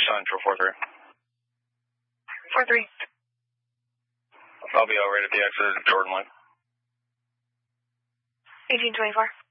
Central 4-3. 4-3. I'll be out right at the exit, Jordan Line. 1824.